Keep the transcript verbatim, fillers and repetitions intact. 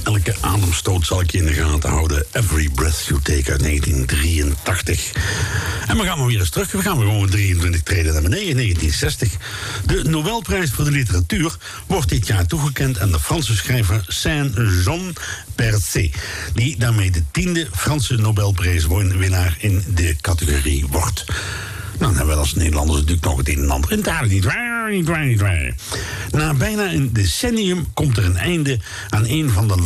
elke ademstoot zal ik je in de gaten houden. Every Breath You Take uit negentien drieëntachtig. En we gaan maar weer eens terug. We gaan weer gewoon drieëntwintig treden naar beneden in negentien zestig. De Nobelprijs voor de literatuur wordt dit jaar toegekend aan de Franse schrijver Saint-Jean Perse, die daarmee de tiende Franse Nobelprijswinnaar in de categorie wordt. Nou, dan hebben we als Nederlanders natuurlijk nog het een en ander. En daar niet waar, niet waar, niet waar. Na bijna een decennium komt er een einde aan een van de